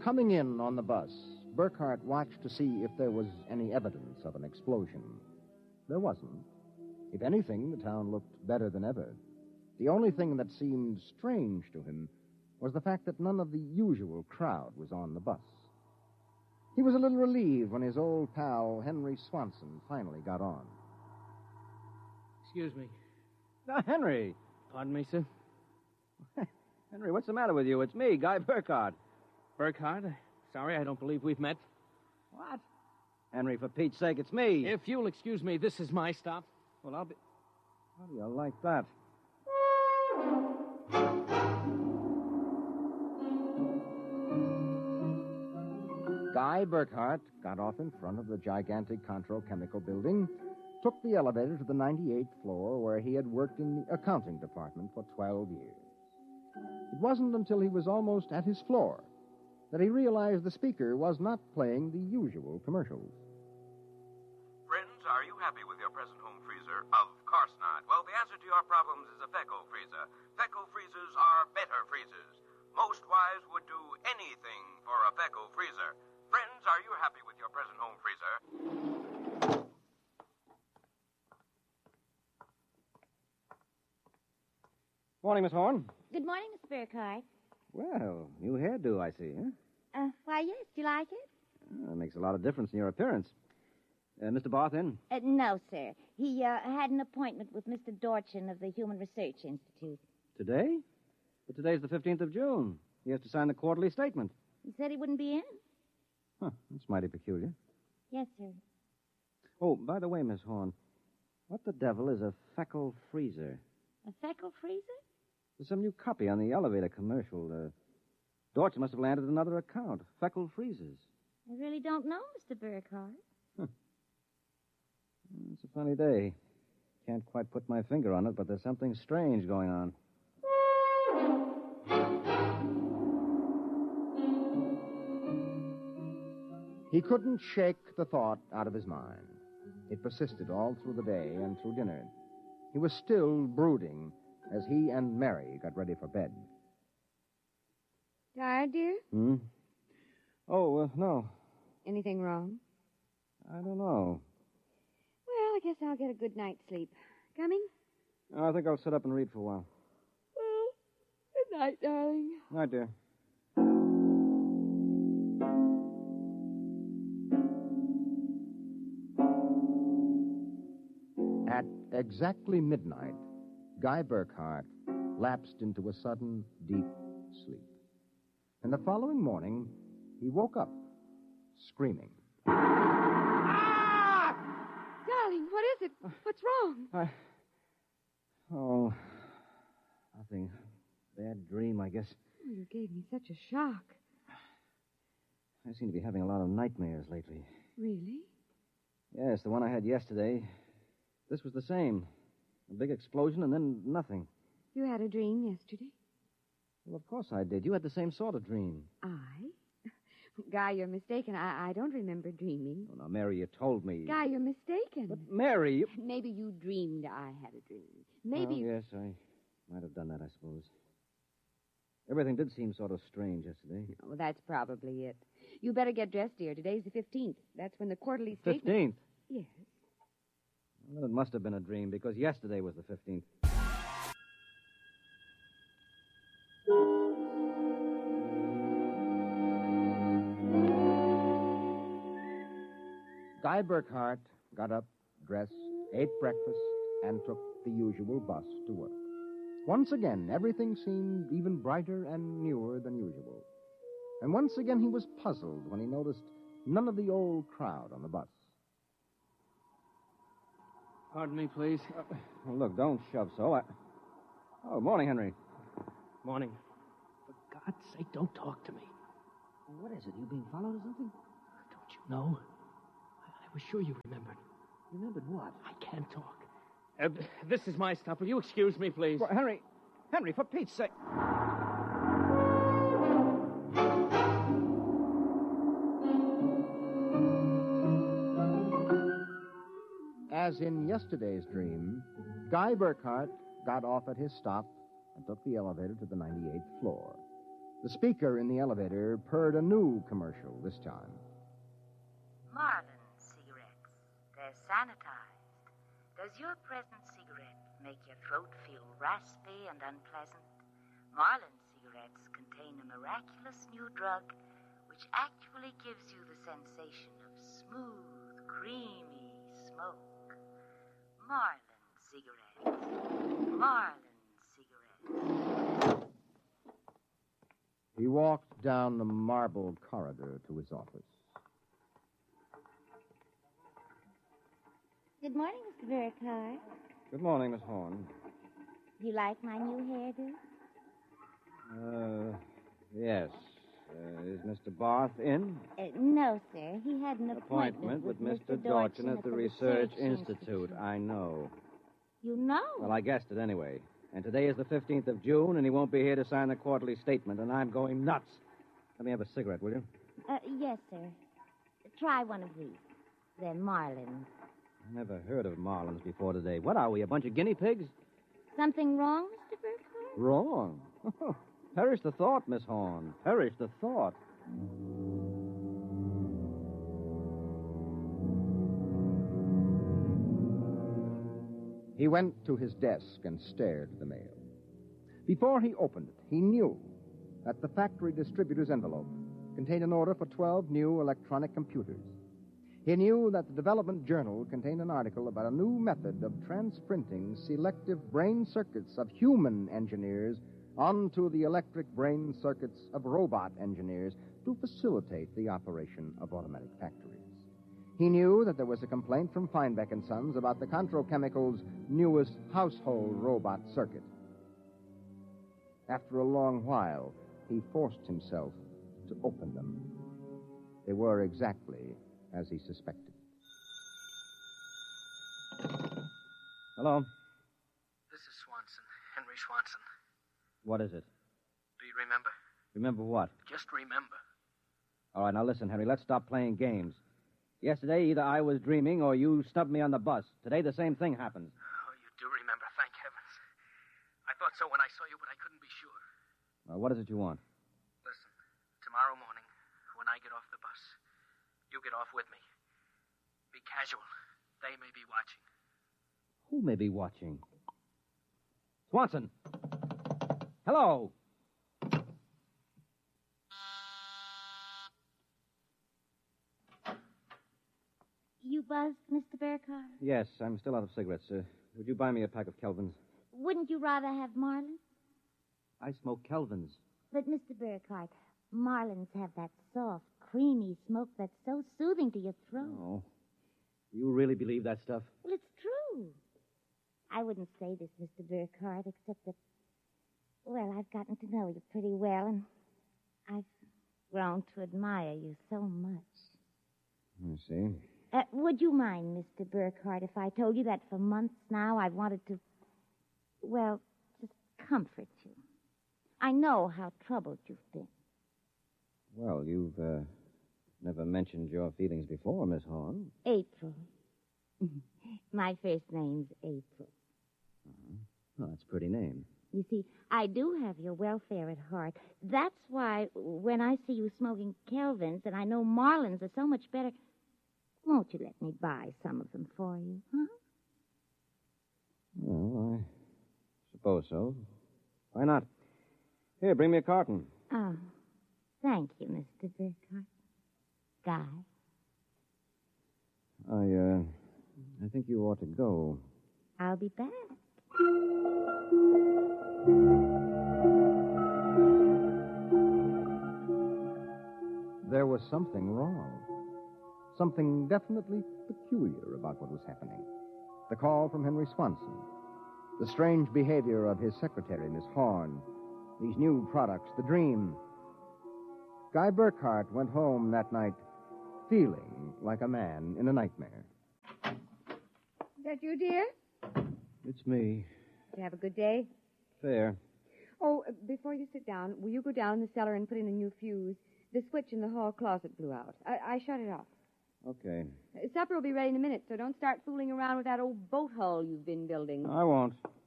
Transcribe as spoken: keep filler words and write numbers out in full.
Coming in on the bus, Burkhart watched to see if there was any evidence of an explosion. There wasn't. If anything, the town looked better than ever. The only thing that seemed strange to him was the fact that none of the usual crowd was on the bus. He was a little relieved when his old pal, Henry Swanson, finally got on. Excuse me. Uh, Henry. Pardon me, sir? Henry, what's the matter with you? It's me, Guy Burkhart. Burkhart? Sorry, I don't believe we've met. What? Henry, for Pete's sake, it's me. If you'll excuse me, this is my stop. Well, I'll be... How do you like that? Guy Burkhart got off in front of the gigantic Contro Chemical Building, took the elevator to the ninety-eighth floor where he had worked in the accounting department for twelve years. It wasn't until he was almost at his floor that he realized the speaker was not playing the usual commercials. Friends, are you happy with your present home freezer? Of course not. Well, the answer to your problems is a Fecco freezer. Fecco freezers are better freezers. Most wives would do anything for a Fecco freezer. Friends, are you happy with your present home freezer? Morning, Miss Horn. Good morning, Mister Burkhart. Well, new hairdo, I see, huh? Uh, why, yes. Do you like it? Well, that makes a lot of difference in your appearance. Uh, Mister Barth in? Uh, no, sir. He uh, had an appointment with Mister Dorchin of the Human Research Institute. Today? But today's the fifteenth of June. He has to sign the quarterly statement. He said he wouldn't be in. Huh, that's mighty peculiar. Yes, sir. Oh, by the way, Miss Horn, what the devil is a Fecco freezer? A Fecco freezer? There's some new copy on the elevator commercial. Uh, Dorchin must have landed another account. Fecco freezers. I really don't know, Mister Burkhart. Huh. It's a funny day. Can't quite put my finger on it, but there's something strange going on. He couldn't shake the thought out of his mind. It persisted all through the day and through dinner. He was still brooding as he and Mary got ready for bed. Tired, dear? Hmm? Oh, uh, no. Anything wrong? I don't know. Well, I guess I'll get a good night's sleep. Coming? I think I'll sit up and read for a while. Well, good night, darling. Night, dear. At exactly midnight, Guy Burkhart lapsed into a sudden, deep sleep. And the following morning, he woke up, screaming. Ah! Darling, what is it? What's wrong? I... Oh, nothing. Bad dream, I guess. Oh, you gave me such a shock. I seem to be having a lot of nightmares lately. Really? Yes, the one I had yesterday. This was the same. A big explosion and then nothing. You had a dream yesterday? Well, of course I did. You had the same sort of dream. I? Guy, you're mistaken. I, I don't remember dreaming. Oh, now, Mary, you told me. Guy, you're mistaken. But, Mary, you... Maybe you dreamed I had a dream. Maybe... Well, yes, I might have done that, I suppose. Everything did seem sort of strange yesterday. Oh, that's probably it. You better get dressed, dear. Today's the fifteenth. That's when the quarterly statement... fifteenth? Yes. Well, it must have been a dream, because yesterday was the fifteenth. Guy Burkhart got up, dressed, ate breakfast, and took the usual bus to work. Once again, everything seemed even brighter and newer than usual. And once again, he was puzzled when he noticed none of the old crowd on the bus. Pardon me, please. Uh, well, look, don't shove so. I... Oh, morning, Henry. Morning. For God's sake, don't talk to me. What is it? You being followed or something? Don't you know? I, I was sure you remembered. Remembered what? I can't talk. Uh, this is my stop. Will you excuse me, please? Well, Henry, Henry, for Pete's sake. As in yesterday's dream, Guy Burkhart got off at his stop and took the elevator to the ninety-eighth floor. The speaker in the elevator purred a new commercial this time. Marlin cigarettes. They're sanitized. Does your present cigarette make your throat feel raspy and unpleasant? Marlin cigarettes contain a miraculous new drug which actually gives you the sensation of smooth, creamy smoke. Marlin cigarettes. Marlin cigarettes. He walked down the marble corridor to his office. Good morning, Mister Burkhardt. Good morning, Miss Horn. Do you like my new hairdo? Uh, yes. Uh, is Mister Barth in? Uh, no, sir. He had an appointment, Appointment with Mister Mister Dorchin at the Research Institute. Institute. I know. You know? Well, I guessed it anyway. And today is the fifteenth of June, and he won't be here to sign the quarterly statement, and I'm going nuts. Let me have a cigarette, will you? Uh, yes, sir. Try one of these. They're Marlins. I never heard of Marlins before today. What are we, a bunch of guinea pigs? Something wrong, Mister Burkhardt? Wrong. Perish the thought, Miss Horn. Perish the thought. He went to his desk and stared at the mail. Before he opened it, he knew that the factory distributor's envelope contained an order for twelve new electronic computers. He knew that the Development Journal contained an article about a new method of transprinting selective brain circuits of human engineers onto the electric brain circuits of robot engineers to facilitate the operation of automatic factories. He knew that there was a complaint from Feinbeck and Sons about the Contro Chemicals' newest household robot circuit. After a long while, he forced himself to open them. They were exactly as he suspected. Hello. This is Swanson, Henry Swanson. What is it? Do you remember? Remember what? Just remember. All right, now listen, Henry, let's stop playing games. Yesterday, either I was dreaming or you snubbed me on the bus. Today, the same thing happens. Oh, you do remember, thank heavens. I thought so when I saw you, but I couldn't be sure. Well, what is it you want? Listen, tomorrow morning, when I get off the bus, you get off with me. Be casual. They may be watching. Who may be watching? Swanson! Hello! You buzzed, Mister Burkhardt? Yes, I'm still out of cigarettes. Uh, would you buy me a pack of Kelvins? Wouldn't you rather have Marlins? I smoke Kelvins. But, Mister Burkhardt, Marlins have that soft, creamy smoke that's so soothing to your throat. Oh. You really believe that stuff? Well, it's true. I wouldn't say this, Mister Burkhardt, except that, well, I've gotten to know you pretty well, and I've grown to admire you so much. I see. Uh, would you mind, Mister Burkhardt, if I told you that for months now I've wanted to, well, just comfort you? I know how troubled you've been. Well, you've uh, never mentioned your feelings before, Miss Horn. April. My first name's April. Uh-huh. Well, that's a pretty name. You see, I do have your welfare at heart. That's why when I see you smoking Kelvins and I know Marlins are so much better, won't you let me buy some of them for you, huh? Well, I suppose so. Why not? Here, bring me a carton. Oh, thank you, Mister Burkhardt. Guy. I, uh, I think you ought to go. I'll be back. There was something wrong. Something definitely peculiar about what was happening. The call from Henry Swanson. The strange behavior of his secretary, Miss Horn. These new products, the dream. Guy Burkhardt went home that night feeling like a man in a nightmare. Is that you, dear? It's me. Did you have a good day? Fair. Oh, uh, before you sit down, will you go down in the cellar and put in a new fuse? The switch in the hall closet blew out. I, I shut it off. Okay. Uh, supper will be ready in a minute, so don't start fooling around with that old boat hull you've been building. I won't.